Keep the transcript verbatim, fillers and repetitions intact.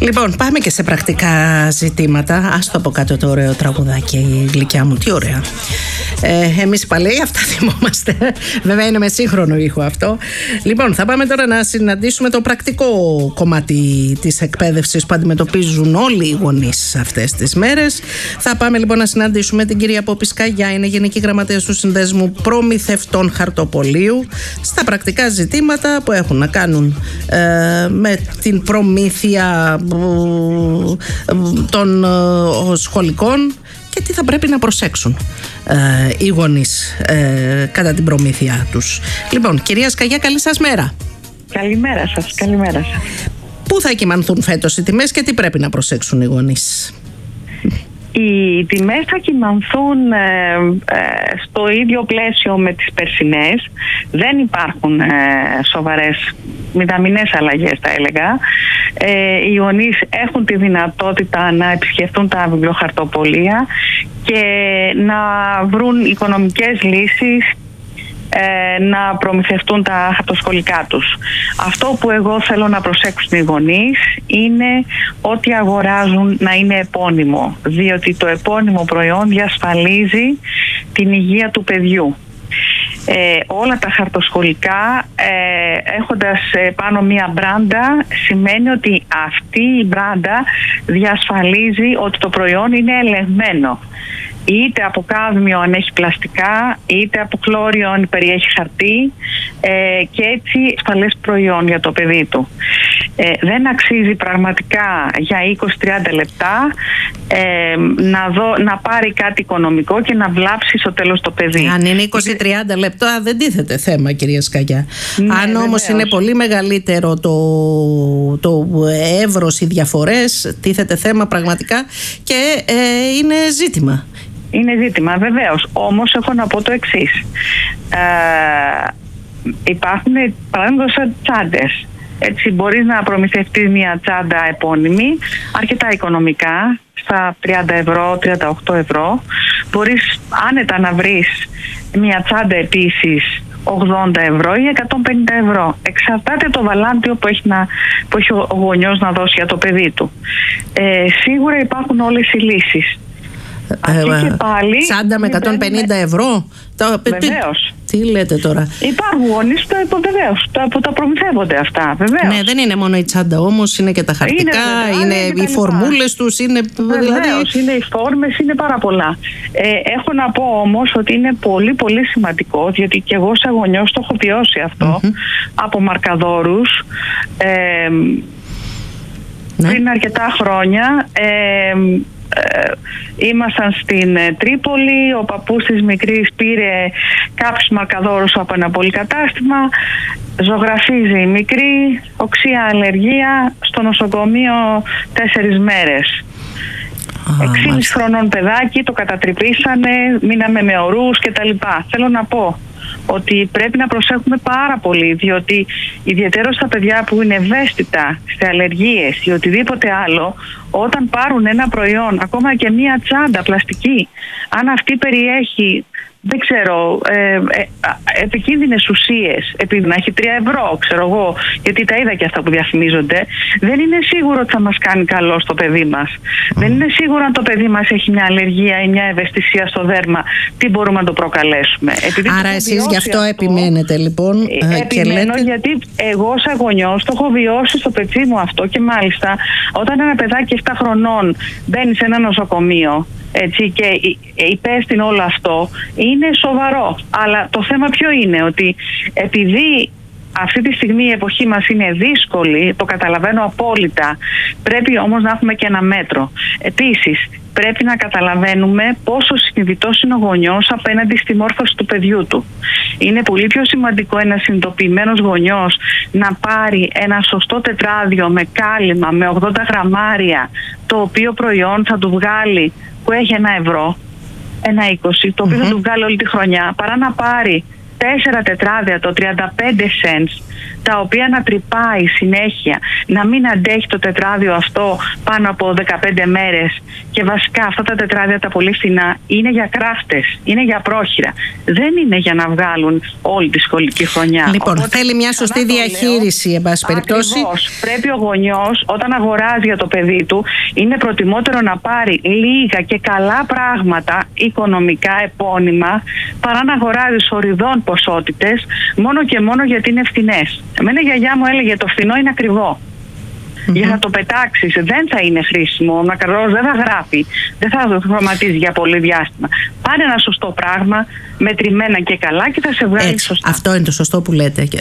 Λοιπόν, πάμε και σε πρακτικά ζητήματα. Ας το από κάτω το ωραίο τραγουδάκι, η γλυκιά μου, τι ωραία. Ε, εμείς οι παλαιοί αυτά θυμόμαστε. Βέβαια είναι με σύγχρονο ήχο αυτό. Λοιπόν, θα πάμε τώρα να συναντήσουμε το πρακτικό κομμάτι της εκπαίδευσης που αντιμετωπίζουν όλοι οι γονείς αυτές τις μέρες. Θα πάμε λοιπόν να συναντήσουμε την κυρία Πόπη Σκαγιά, είναι Γενική Γραμματέας του Συνδέσμου Προμηθευτών Χαρτοπολίου, στα πρακτικά ζητήματα που έχουν να κάνουν ε, με την προμήθεια ε, των ε, σχολικών και τι θα πρέπει να προσέξουν ε, οι γονείς ε, κατά την προμήθεια τους. Λοιπόν, κυρία Σκαγιά, καλή σας μέρα. Καλημέρα σας, καλημέρα σας. Πού θα κυμανθούν φέτος οι τιμές και τι πρέπει να προσέξουν οι γονείς? Οι τιμές θα κυμανθούν ε, ε, στο ίδιο πλαίσιο με τις περσινές. Δεν υπάρχουν ε, σοβαρές μηδαμινές αλλαγές, θα έλεγα. Ε, οι γονείς έχουν τη δυνατότητα να επισκεφτούν τα βιβλιοχαρτοπολία και να βρουν οικονομικές λύσεις, ε, να προμηθευτούν τα χαρτοσχολικά τους. Αυτό που εγώ θέλω να προσέξουν οι γονείς είναι ότι αγοράζουν να είναι επώνυμο, διότι το επώνυμο προϊόν διασφαλίζει την υγεία του παιδιού. Ε, όλα τα χαρτοσχολικά ε, έχοντας ε, πάνω μία μπράντα σημαίνει ότι αυτή η μπράντα διασφαλίζει ότι το προϊόν είναι ελεγμένο, είτε από κάδμιο αν έχει πλαστικά, είτε από χλώριο αν περιέχει χαρτί, ε, και έτσι ασφαλές προϊόν για το παιδί του. Ε, δεν αξίζει πραγματικά για είκοσι με τριάντα λεπτά ε, να, δω, να πάρει κάτι οικονομικό και να βλάψει στο τέλος το παιδί. Αν είναι είκοσι με τριάντα λεπτά δεν τίθεται θέμα, κυρία Σκαγιά. Ναι, αν όμως βεβαίως είναι πολύ μεγαλύτερο το, το εύρος, οι διαφορές, τίθεται θέμα πραγματικά και ε, είναι ζήτημα. Είναι ζήτημα, βεβαίως. Όμως έχω να πω το εξής. Ε, υπάρχουν παράδειγμα τσάντες. Έτσι μπορείς να προμηθευτείς μια τσάντα επώνυμη, αρκετά οικονομικά, στα τριάντα ευρώ, τριάντα οκτώ ευρώ. Μπορείς άνετα να βρεις μια τσάντα επίσης ογδόντα ευρώ ή εκατόν πενήντα ευρώ. Εξαρτάται το βαλάντιο που έχει, να, που έχει ο γονιός να δώσει για το παιδί του. Ε, σίγουρα υπάρχουν όλες οι λύσεις. Ε, πάλι, τσάντα με εκατόν πενήντα ευρώ. Βεβαίως. Τι, τι λέτε τώρα? Υπάρχουν γονείς που βεβαίως που τα προμηθεύονται αυτά. Βεβαίως. Ναι, δεν είναι μόνο η τσάντα όμως, είναι και τα χαρτικά, είναι, είναι, είναι οι φορμούλες τους, είναι. Βεβαίως, δηλαδή... είναι οι φόρμες, είναι πάρα πολλά. Ε, έχω να πω όμως ότι είναι πολύ πολύ σημαντικό, γιατί και εγώ σαν γονιός το έχω βιώσει αυτό mm-hmm. από μαρκαδόρους. Ε, ναι. Πριν αρκετά χρόνια. Ε, Ε, ήμασταν στην ε, Τρίπολη, ο παππούς της μικρής πήρε κάποιους μαρκαδόρους από ένα πολυκατάστημα, ζωγραφίζει η μικρή, οξεία αλλεργία, στο νοσοκομείο τέσσερις μέρες. Εξήντα χρονών παιδάκι, το κατατρυπήσανε, μείναμε με ορούς κτλ. Θέλω να πω ότι πρέπει να προσέχουμε πάρα πολύ, διότι ιδιαίτερα στα παιδιά που είναι ευαίσθητα σε αλλεργίες ή οτιδήποτε άλλο, όταν πάρουν ένα προϊόν, ακόμα και μία τσάντα πλαστική, αν αυτή περιέχει, δεν ξέρω, ε, ε, επικίνδυνες ουσίες, επειδή να έχει τρία ευρώ, ξέρω εγώ, γιατί τα είδα και αυτά που διαφημίζονται, δεν είναι σίγουρο ότι θα μας κάνει καλό στο παιδί μας. Mm. Δεν είναι σίγουρο αν το παιδί μας έχει μια αλλεργία ή μια ευαισθησία στο δέρμα, τι μπορούμε να το προκαλέσουμε. Επειδή Άρα το εσείς γι' αυτό αυτό, επιμένετε λοιπόν. Ε, επιμένω και λέτε... γιατί εγώ σαν γονιός το έχω βιώσει στο πετσί μου αυτό, και μάλιστα όταν ένα παιδάκι επτά χρονών μπαίνει σε ένα νοσοκομείο, έτσι, και υπέστην όλο αυτό, είναι σοβαρό. Αλλά το θέμα ποιο είναι? Ότι επειδή αυτή τη στιγμή η εποχή μας είναι δύσκολη, το καταλαβαίνω απόλυτα, πρέπει όμως να έχουμε και ένα μέτρο. Επίσης, πρέπει να καταλαβαίνουμε πόσο συνειδητός είναι ο γονιός απέναντι στη μόρφωση του παιδιού του. Είναι πολύ πιο σημαντικό ένας συνειδητοποιημένος γονιός να πάρει ένα σωστό τετράδιο με κάλυμα, με ογδόντα γραμμάρια, το οποίο προϊόν θα του βγάλει, που έχει ένα ευρώ, ένα είκοσι, το οποίο mm-hmm. θα του βγάλει όλη τη χρονιά, παρά να πάρει τέσσερα τετράδια, το τριάντα πέντε cents, τα οποία να τρυπάει συνέχεια, να μην αντέχει το τετράδιο αυτό πάνω από δεκαπέντε μέρες, και βασικά αυτά τα τετράδια τα πολύ φθηνά είναι για κράφτες, είναι για πρόχειρα, δεν είναι για να βγάλουν όλη τη σχολική χρονιά. Λοιπόν, οπότε, θέλει μια σωστή διαχείριση, εν πάση περιπτώσει. Ακριβώς. Πρέπει ο γονιός όταν αγοράζει για το παιδί του, είναι προτιμότερο να πάρει λίγα και καλά πράγματα οικονομικά επώνυμα, παρά να αγοράζει σοριδών ποσότητες μόνο και μόνο γιατί είναι φθηνές. Εμένα η γιαγιά μου έλεγε το φθηνό είναι ακριβό. Mm-hmm. Για να το πετάξεις δεν θα είναι χρήσιμο. Ο μακαρός δεν θα γράφει, δεν θα χρωματίζει για πολύ διάστημα. Πάρε ένα σωστό πράγμα, μετρημένα και καλά, και θα σε βγάλει έτσι, σωστά. Αυτό είναι το σωστό που λέτε.